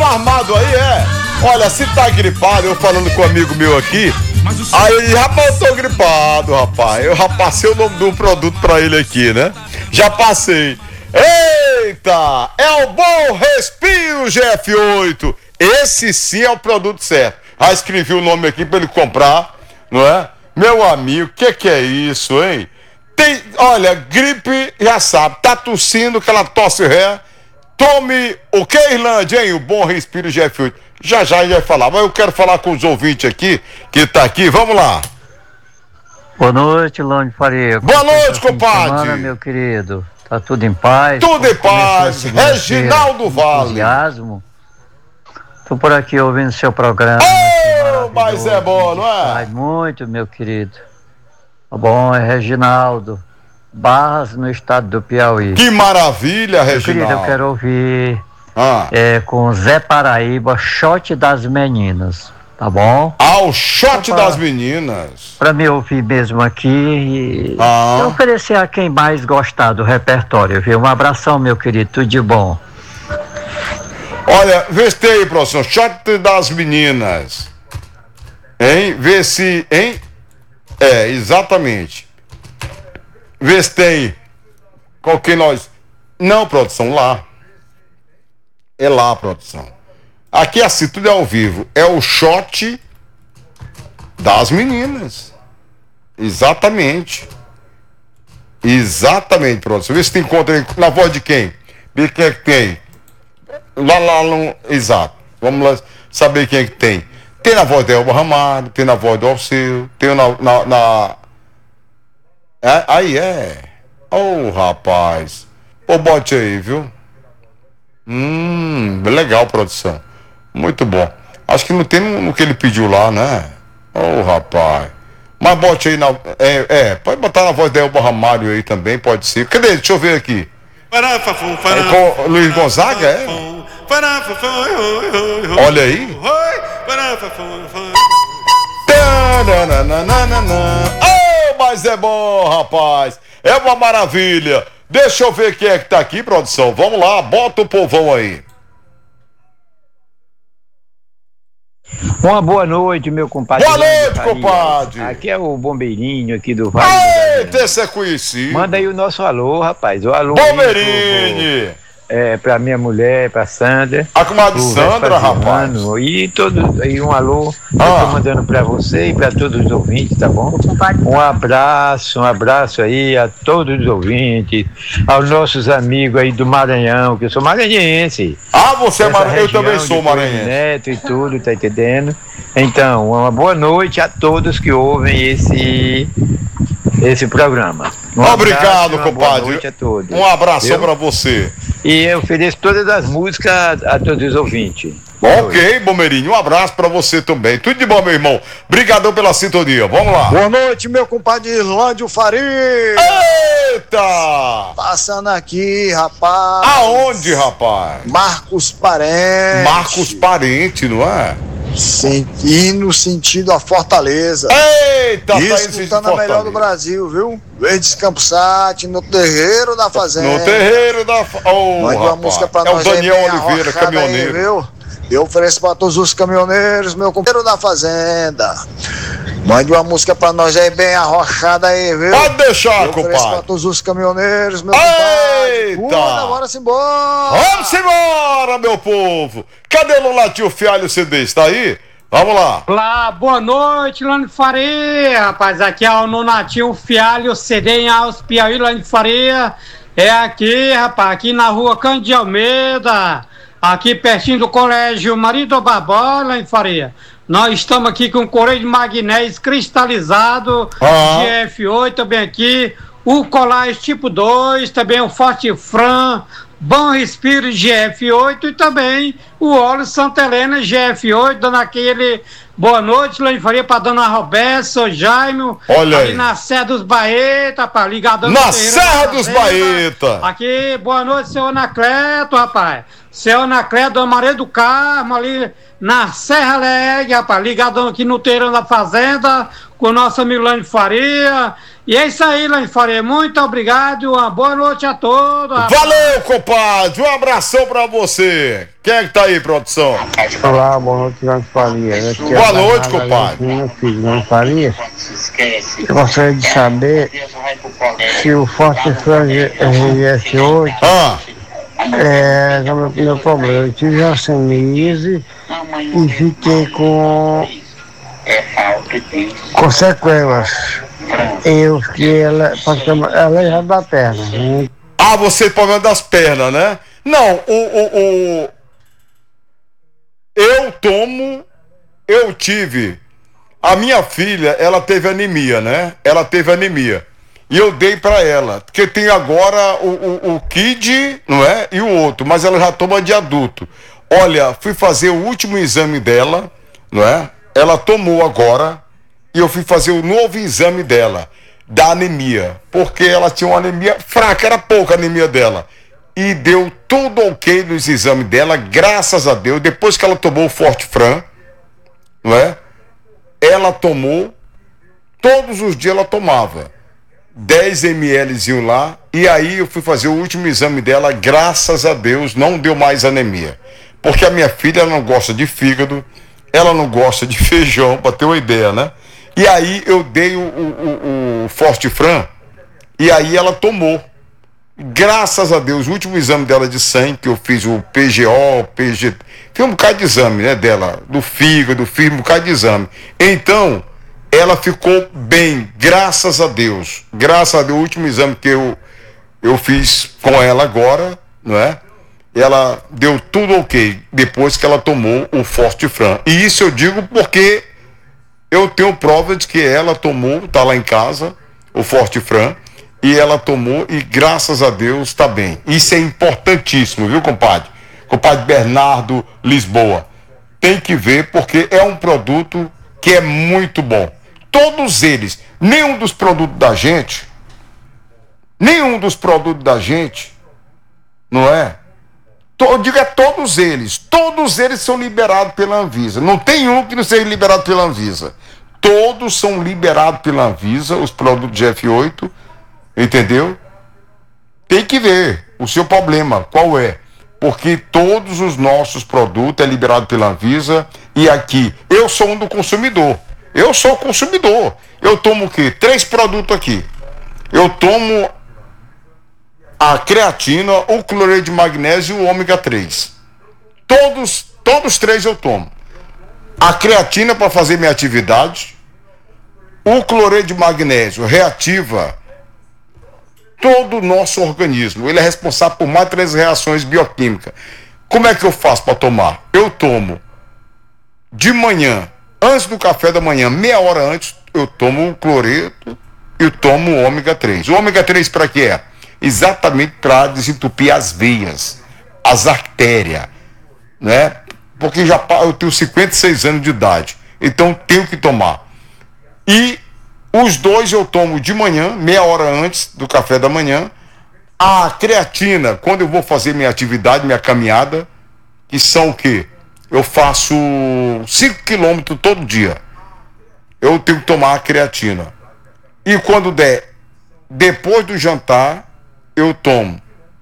tão armado aí, é? Olha, se tá gripado, eu falando com um amigo meu aqui, aí, rapaz, eu tô gripado, rapaz. Eu já passei o nome do produto pra ele aqui, né? Já passei. Eita! É o Bom Respiro GF8. Esse sim é o produto certo. Já escrevi o nome aqui pra ele comprar, não é? Meu amigo, que é isso, hein? Olha, gripe, já sabe, tá tossindo, aquela tosse ré. Tome o que, Irlândia, hein? O Bom Respiro GF8. Já a gente vai falar, mas eu quero falar com os ouvintes aqui, que tá aqui, vamos lá. Boa noite, Lânio Faria. Boa noite, compadre. Semana, meu querido. Tá tudo em paz? Tudo em paz. Reginaldo Vale. Entusiasmo. Tô por aqui ouvindo seu programa. Oh, mas é bom, não é? Faz muito, meu querido. Tá bom, é Reginaldo. Barras, no estado do Piauí. Que maravilha, Reginaldo. Meu querido, eu quero ouvir com Zé Paraíba, Shot das Meninas, tá bom? O Shot das Meninas. Pra me ouvir mesmo aqui e oferecer a quem mais gostar do repertório, viu? Um abração, meu querido, tudo de bom. Olha, vê se tem aí, professor, Shot das Meninas. Hein? Vê se, hein? É, exatamente. Vê se tem. Qual que nós... Não, produção, lá. É lá, produção. Aqui assim, tudo é ao vivo. É o Shot das Meninas. Exatamente. Exatamente, produção. Vê se tem encontro aí. Na voz de quem? Vê quem é que tem. Lá, exato. Vamos lá saber quem é que tem. Tem na voz de Elba Ramalho, tem na voz do Alceu, tem aí é. Rapaz. Pô, bote aí, viu? Legal, produção. Muito bom. Acho que não tem no que ele pediu lá, né? Rapaz. Mas bote aí pode botar na voz da Elba Ramalho aí também, pode ser. Cadê? Deixa eu ver aqui. Com Luiz Gonzaga, é? Olha aí. Mas é bom, rapaz. É uma maravilha. Deixa eu ver quem é que tá aqui, produção. Vamos lá, bota o povão aí. Uma boa noite, meu compadre. Boa noite, compadre. Aqui é o Bombeirinho aqui do Vale. Eita, esse é conhecido. Manda aí o nosso alô, rapaz. O alô. Bombeirinho. Pra minha mulher, pra Sandra. A comadre Sandra, rapaz. E um alô. Eu tô mandando pra você e pra todos os ouvintes, tá bom? Um abraço aí a todos os ouvintes, aos nossos amigos aí do Maranhão, que eu sou maranhense. Você é maranhense? Eu também sou maranhense. Neto e tudo, tá entendendo? Então, uma boa noite a todos que ouvem esse programa. Obrigado, compadre. Boa noite a todos. Um abração pra você. E eu ofereço todas as músicas a todos os ouvintes. Ok, Bomeirinho, um abraço pra você também. Tudo de bom, meu irmão. Obrigadão pela sintonia. Vamos lá. Boa noite, meu compadre Irlândio Faria. Eita! Passando aqui, rapaz. Aonde, rapaz? Marcos Parente. Marcos Parente, não é? Indo sentido a Fortaleza. Eita, escutando a melhor do Brasil, viu? Verdes Campos Sat, no Terreiro da Fazenda. No Terreiro da Mande uma música pra nós. É o Daniel Oliveira, caminhoneiro. Aí, viu? Eu ofereço pra todos os caminhoneiros, meu companheiro da Fazenda. Mande uma música pra nós aí, bem arrochada aí, viu? Pode deixar, compadre. Eu ofereço pra todos os caminhoneiros, meu compadre. Bora-se embora. Vamos embora, meu povo. Cadê o Lunatinho Fialho CD? Está aí? Vamos lá. Olá, boa noite, Lânio Faria. Rapaz, aqui é o Lunatinho Fialho CD em Alves Piauí, Lânio Faria. É aqui, rapaz, aqui na rua Cândido de Almeida. Aqui pertinho do colégio Marido Barbosa, em Faria. Nós estamos aqui com o coreio de magnésio cristalizado, GF8 também aqui, o Colais tipo 2, também o Forte Fran, Bom Respiro GF8 e também o óleo Santa Helena GF8, dando aquele boa noite, lá em Faria, para dona Roberta, seu Jaime. Olha ali aí. na Serra dos Baeta, rapaz, ligadão. Na Serra dos Baeta. Aqui, boa noite, seu Anacleto, rapaz. Seu Anacleto, Dona Maria do Carmo, ali na Serra Alegre, rapaz, ligadão aqui no terreiro da Fazenda, com o nosso amigo Lânio Faria. E é isso aí, Lânio Faria, muito obrigado, uma boa noite a todos. Rapaz. Valeu, compadre, um abração pra você. Quem é que tá aí, produção? Olá, boa noite, Lando Faria. Boa noite, compadre. Meu filho, Lando Faria. Eu gostaria de saber se o Forte Fran RS8 é meu problema. Eu tive uma semise e fiquei com sequelas. Eu fiquei aleijado da perna. Né? Ah, você tem problema das pernas, né? Não, a minha filha, ela teve anemia, né? Ela teve anemia. E eu dei pra ela, porque tem agora o Kid, não é? E o outro, mas ela já toma de adulto. Olha, fui fazer o último exame dela, não é? Ela tomou agora, e eu fui fazer o novo exame dela, da anemia, porque ela tinha uma anemia fraca, era pouca a anemia dela. E deu tudo ok nos exames dela, graças a Deus. Depois que ela tomou o Forte Fran, não é? Ela tomou, todos os dias ela tomava 10 ml lá, e aí eu fui fazer o último exame dela, graças a Deus, não deu mais anemia. Porque a minha filha, ela não gosta de fígado, ela não gosta de feijão, para ter uma ideia, né? E aí eu dei o Forte Fran, e aí ela tomou. Graças a Deus, o último exame dela de sangue, que eu fiz o PGO, PG, fiz um bocado de exame, né, dela, do fígado, fiz um bocado de exame. Então, ela ficou bem, graças a Deus. Graças a Deus, o último exame que eu fiz com ela agora, não é? Ela deu tudo ok, depois que ela tomou o Forte Fran. E isso eu digo porque eu tenho prova de que ela tomou, tá lá em casa, o Forte Fran, e ela tomou e graças a Deus está bem. Isso é importantíssimo, viu, compadre? Compadre Bernardo Lisboa. Tem que ver porque é um produto que é muito bom. Todos eles, nenhum dos produtos da gente, não é? Eu digo é todos eles são liberados pela Anvisa. Não tem um que não seja liberado pela Anvisa. Todos são liberados pela Anvisa, os produtos de F8, entendeu? Tem que ver o seu problema, qual é? Porque todos os nossos produtos é liberado pela Anvisa e aqui, eu sou um do consumidor. Eu sou consumidor. Eu tomo o quê? 3 produtos aqui. Eu tomo a creatina, o cloreto de magnésio e o ômega 3. Todos 3 eu tomo. A creatina para fazer minha atividade. O cloreto de magnésio reativa todo o nosso organismo. Ele é responsável por mais 3 reações bioquímicas. Como é que eu faço para tomar? Eu tomo de manhã, antes do café da manhã, meia hora antes, eu tomo o cloreto e tomo o ômega 3. O ômega 3 para quê é? Exatamente para desentupir as veias, as artérias, né? Porque eu tenho 56 anos de idade, então tenho que tomar. E os 2 eu tomo de manhã, meia hora antes do café da manhã. A creatina, quando eu vou fazer minha atividade, minha caminhada, que são o quê? Eu faço 5 quilômetros todo dia. Eu tenho que tomar a creatina. E quando der, depois do jantar, eu tomo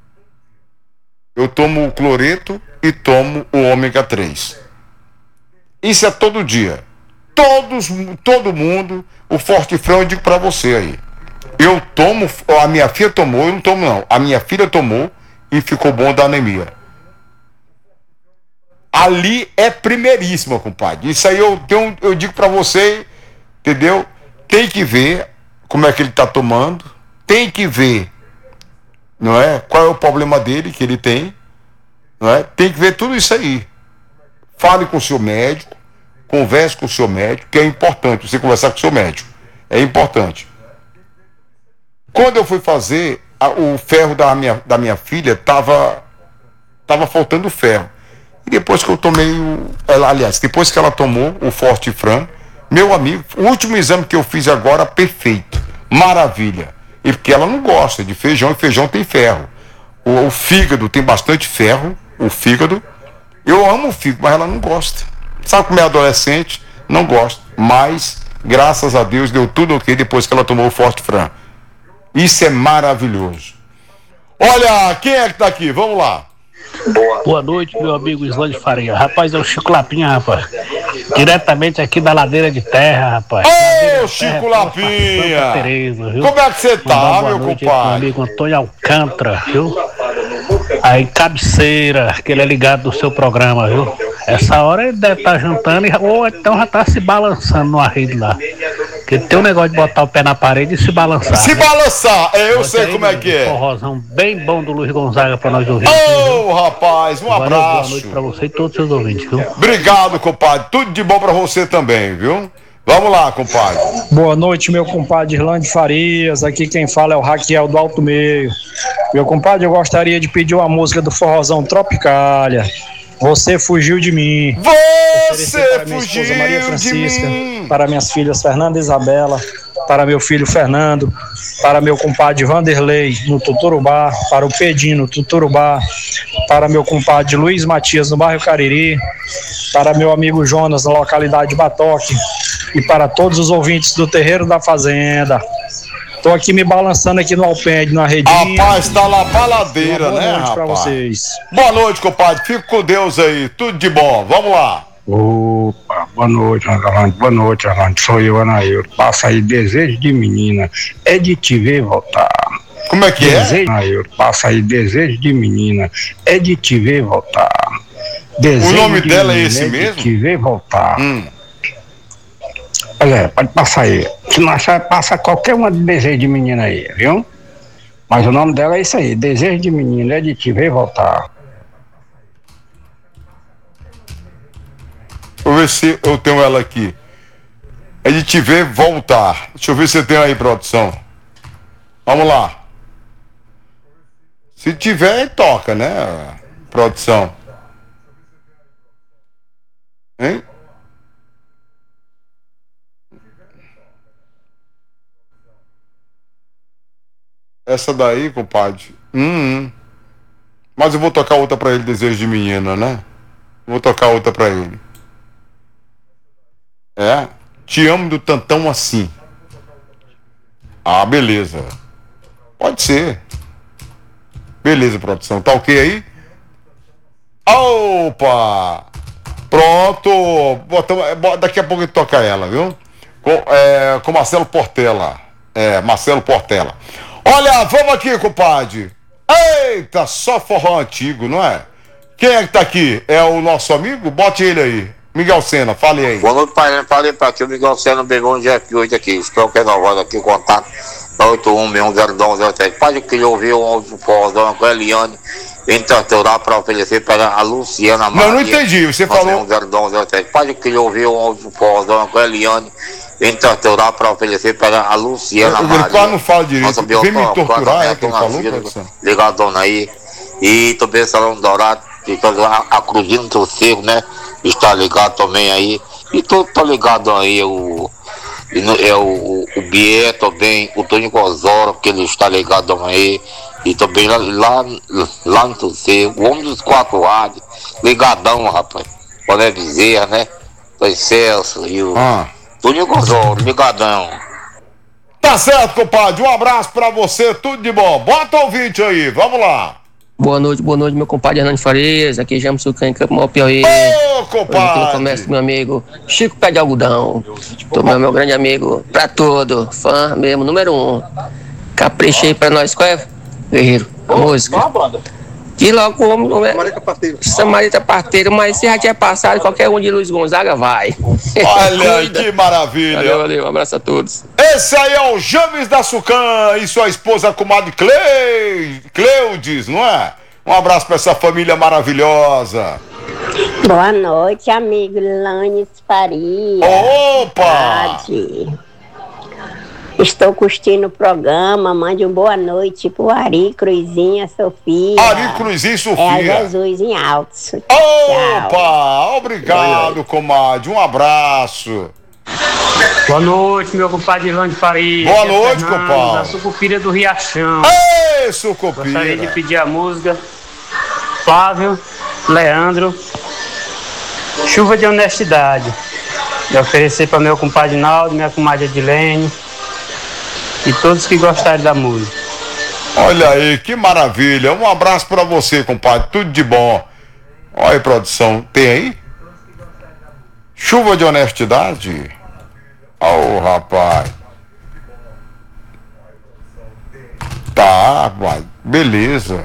o cloreto e tomo o ômega 3. Isso é todo dia. Todo mundo, o Forte Fran, eu digo pra você aí. Eu tomo, a minha filha tomou, eu não tomo não. A minha filha tomou e ficou bom da anemia. Ali é primeiríssima, compadre. Isso aí eu digo pra você, entendeu? Tem que ver como é que ele tá tomando, tem que ver, não é? Qual é o problema dele que ele tem, não é? Tem que ver tudo isso aí. Fale com o seu médico, converse com o seu médico, que é importante você conversar com o seu médico. É importante. Quando eu fui fazer o ferro da minha filha, tava faltando ferro. E depois que eu tomei depois que ela tomou o Forte Fran, meu amigo, o último exame que eu fiz agora, perfeito, maravilha. E porque ela não gosta de feijão, e feijão tem ferro. O fígado tem bastante ferro, o fígado. Eu amo o fígado, mas ela não gosta. Sabe como é adolescente? Não gosta. Mas, graças a Deus, deu tudo ok depois que ela tomou o Forte Fran. Isso é maravilhoso. Olha, quem é que tá aqui? Vamos lá. Boa noite, meu amigo Islândia Faria. Rapaz, é o Chico Lapinha, rapaz. Diretamente aqui da Ladeira de Terra, rapaz. Ô, Chico Lapinha! Tereza, viu? Como é que você tá, meu Meu compadre? amigo Antônio Alcântara, viu? Aí, cabeceira, que ele é ligado do seu programa, viu? Essa hora ele deve estar jantando ou então já tá se balançando no rede lá. Porque tem um negócio de botar o pé na parede e se balançar. Se balançar, eu sei aí, como é que é. Forrozão bem bom do Luiz Gonzaga pra nós ouvir. Ô, rapaz, um Valeu, abraço. boa noite pra você e todos os seus ouvintes, viu? Obrigado, compadre. Tudo de bom pra você também, viu? Vamos lá, compadre. Boa noite, meu compadre Irlande Farias. Aqui quem fala é o Raquel do Alto Meio. Meu compadre, eu gostaria de pedir uma música do Forrozão Tropicália. Você fugiu de mim. Você para minha fugiu esposa Maria Francisca, de mim. para minhas filhas Fernanda e Isabela, para meu filho Fernando, para meu compadre Vanderlei no Tuturubá, para o Pedinho no Tuturubá, para meu compadre Luiz Matias no bairro Cariri, para meu amigo Jonas na localidade de Batoque e para todos os ouvintes do Terreiro da Fazenda. Tô aqui me balançando aqui no alpendre, na redinha. Rapaz, tá lá baladeira, né, rapaz? Pra vocês. Boa noite, compadre. Fico com Deus aí. Tudo de bom. Vamos lá. Opa, boa noite, Arlande. Sou eu, Anailton. Passa aí, desejo de menina. É de te ver voltar. Como é que desejo, Anailton. Passa aí, desejo de menina. É de te ver voltar. Desejo o nome de dela é menina, esse mesmo? De te ver voltar. Olha, pode passar aí. Se não achar, passa qualquer uma de desejo de menina aí, viu? Mas o nome dela é isso aí, desejo de menina, é de te ver voltar. Deixa eu ver se eu tenho ela aqui. É de te ver voltar. Deixa eu ver se tem aí, produção. Vamos lá. Se tiver, toca, né, produção? Hein? Essa daí, compadre. Mas eu vou tocar outra pra ele, desejo de menina, né? Vou tocar outra pra ele. É? Te amo do tantão assim. Ah, beleza. Pode ser. Beleza, produção. Tá ok aí? Opa! Pronto. Daqui a pouco ele toca ela, viu? Com Marcelo Portela. Marcelo Portela. Olha, vamos aqui, compadre. Eita, só forró antigo, não é? Quem é que tá aqui? É o nosso amigo? Bote ele aí. Miguel Sena, fale aí. Boa noite, pai. Falei pra aqui, o Miguel Sena, Begão de F8 aqui. Espero que é novado aqui, o contato 81610207. Pai, eu queria ouvir um áudio do forrozão com a Eliane. Então, lá para oferecer para a Luciana Maria. Não entendi, você falou. 810207. Pai, eu queria ouvir um áudio do forrozão com a Eliane. Então, lá para oferecer para a Luciana Maria. Ele quase não fala direito. Vem me torturar, é que ele falou, ligadona aí. E também Salão Dourado, a Cruzinho do Cerro, né? Está ligado também aí. E todo tá ligado aí, o Bié também, o Tony Cosoro, que ele está ligado também. E também lá no Tuceu, o homem dos 4 rádios, ligadão, rapaz. O André Bezerra, né? O Celso e o Tony Cosoro, ligadão. Tá certo, compadre. Um abraço pra você, tudo de bom. Bota o vídeo aí, vamos lá. Boa noite, meu compadre Hernando Farias, aqui James Sucan, Campo Maior Piauí. Ô, compadre! Aqui no comércio, meu amigo Chico Pé de Algodão. Meu grande amigo, pra todo, fã mesmo, número 1. Caprichei pra nós, qual é, guerreiro? A música. E logo o homem, Samarita Parteiro, mas se já tinha passado, qualquer um de Luiz Gonzaga vai. Olha aí, que maravilha. Valeu, um abraço a todos. Esse aí é o James da Sucan e sua esposa, comadre Cleudes, não é? Um abraço pra essa família maravilhosa. Boa noite, amigo Lanes Faria. Opa! Estou curtindo o programa, mande uma boa noite pro Ari Cruzinha Sofia. Ari Cruzinha Sofia. É a Jesus em Altos. Opa! Obrigado, comadre. Um abraço. Boa noite, meu compadre Irlande Faria. Boa noite, compadre. Da Sucupira do Riachão. Ei, Sucupira. Gostaria de pedir a música Flávio, Leandro, Chuva de Honestidade. E oferecer para meu compadre Naldo, minha comadre Edilene e todos que gostarem da música. Olha aí, que maravilha. Um abraço pra você, compadre. Tudo de bom. Olha aí, produção. Tem aí? Chuva de honestidade? Oh, rapaz. Tá, vai. Beleza.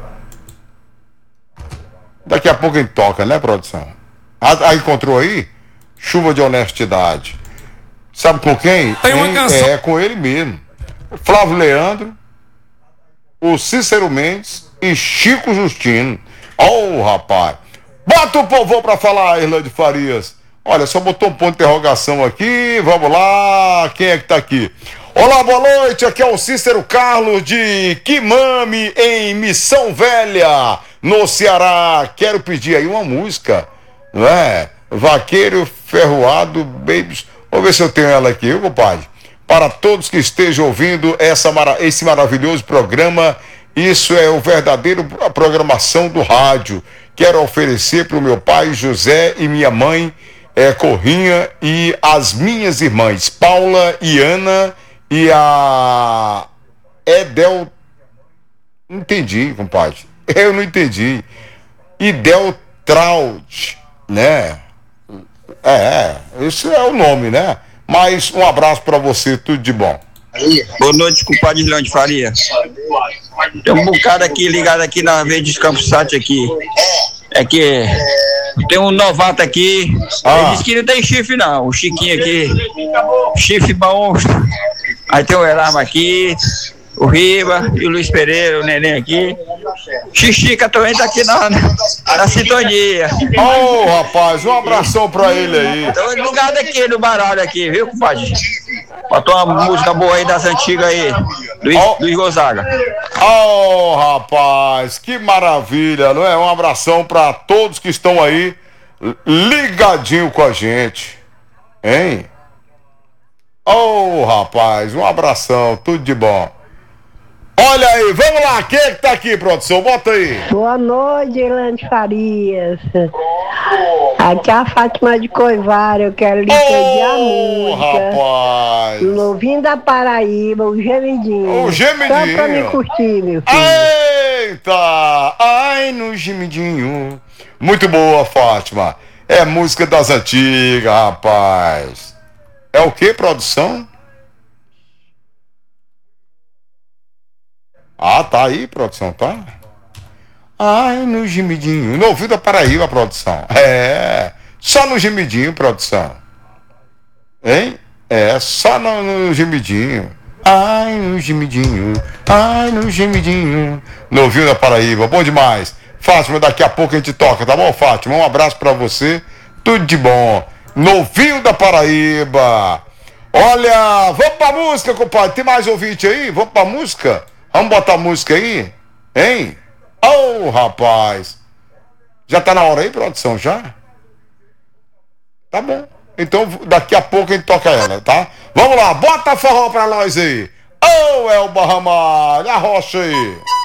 Daqui a pouco a gente toca, né, produção? Ah, encontrou aí? Chuva de honestidade. Sabe com quem? Tem uma canção. É com ele mesmo. Flávio Leandro, o Cícero Mendes e Chico Justino. Oh, rapaz. Bota o povo pra falar, Irlande Farias. Olha, só botou um ponto de interrogação aqui. Vamos lá. Quem é que tá aqui? Olá, boa noite. Aqui é o Cícero Carlos de Quimame, em Missão Velha, no Ceará. Quero pedir aí uma música, não é? Vaqueiro Ferroado Babies. Vou ver se eu tenho ela aqui, viu, compadre? Para todos que estejam ouvindo esse maravilhoso programa, isso é o verdadeiro programação do rádio. Quero oferecer para o meu pai José e minha mãe Corrinha e as minhas irmãs Paula e Ana e a Edel. Não entendi, compadre. Eu não entendi. Idel Traut, né? Esse é o nome, né? Mas um abraço pra você, tudo de bom. Boa noite, compadre Islândia Faria. Tem um bocado aqui ligado aqui na Verdes Campos Sat aqui. É que tem um novato aqui. Ele disse que não tem chifre não. O Chiquinho aqui, chifre bom. Aí tem o Erasmo aqui, o Riba e o Luiz Pereira, o Neném aqui. Xixica também tá aqui na sintonia. Oh, rapaz, um abração pra ele aí. Então ligado aqui no baralho aqui, viu, compadre? Botou uma música boa aí das antigas aí, Luiz Gonzaga. Oh, rapaz, que maravilha, não é? Um abração pra todos que estão aí ligadinho com a gente, hein? Oh, rapaz, um abração, tudo de bom. Olha aí, vamos lá, quem é que tá aqui, produção? Bota aí. Boa noite, Irlande Farias. Aqui é a Fátima de Coivar, eu quero lhe pedir a música. Rapaz. Novinho da Paraíba, o Gemidinho. O Gemidinho. Só pra me curtir, meu filho. Eita! Ai, no Gemidinho. Muito boa, Fátima. É música das antigas, rapaz. É o que, produção? Ah, tá aí, produção, tá? Ai, no Gemidinho. No ouvido da Paraíba, produção. Só no Gemidinho, produção. Hein? Só no Gemidinho. Ai, no Gemidinho. Ai, no Gemidinho. No ouvido da Paraíba. Bom demais. Fátima, daqui a pouco a gente toca, tá bom, Fátima? Um abraço pra você. Tudo de bom. No ouvido da Paraíba. Olha, vamos pra música, compadre. Tem mais ouvinte aí? Vamos pra música? Vamos botar música aí? Hein? Oh, rapaz. Já tá na hora aí, produção, já? Tá bom. Então, daqui a pouco a gente toca ela, tá? Vamos lá, bota a forró pra nós aí. Oh, Elba Ramalho, a rocha aí.